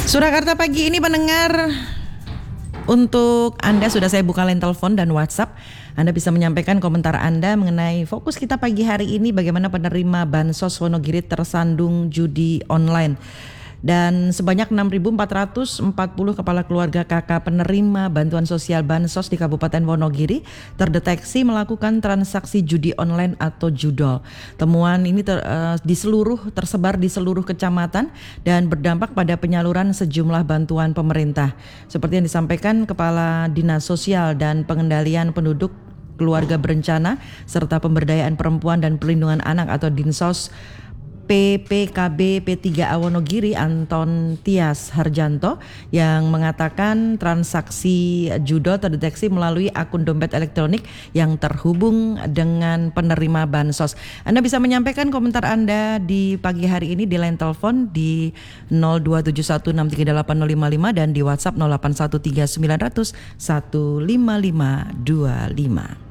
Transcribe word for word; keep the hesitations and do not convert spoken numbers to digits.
Surakarta pagi ini pendengar, untuk Anda sudah saya buka line telepon dan WhatsApp. Anda bisa menyampaikan komentar Anda mengenai fokus kita pagi hari ini, bagaimana penerima Bansos Wonogiri tersandung judi online. Dan sebanyak enam ribu empat ratus empat puluh kepala keluarga K K penerima bantuan sosial Bansos di Kabupaten Wonogiri terdeteksi melakukan transaksi judi online atau judol. Temuan ini ter, uh, di seluruh tersebar di seluruh kecamatan dan berdampak pada penyaluran sejumlah bantuan pemerintah. Seperti yang disampaikan Kepala Dinas Sosial dan Pengendalian Penduduk Keluarga Berencana serta Pemberdayaan Perempuan dan Perlindungan Anak atau Dinsos P P K B P tiga A Wonogiri Anton Tias Harjanto yang mengatakan transaksi judol terdeteksi melalui akun dompet elektronik yang terhubung dengan penerima Bansos. Anda bisa menyampaikan komentar Anda di pagi hari ini di line telepon di nol dua tujuh satu enam tiga delapan nol lima lima dan di WhatsApp nol delapan satu tiga sembilan nol nol satu lima lima dua lima.